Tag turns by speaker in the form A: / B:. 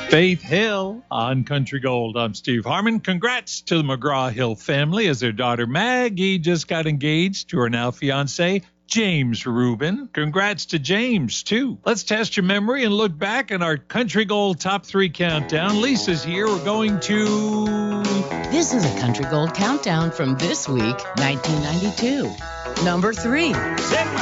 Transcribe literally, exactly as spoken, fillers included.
A: Faith Hill on Country Gold. I'm Steve Harmon. Congrats to the McGraw-Hill family as their daughter Maggie just got engaged to her now fiance, James Rubin. Congrats to James, too. Let's test your memory and look back at our Country Gold Top three Countdown. Lisa's here. We're going to...
B: This is a Country Gold Countdown from this week, nineteen ninety-two. Number three.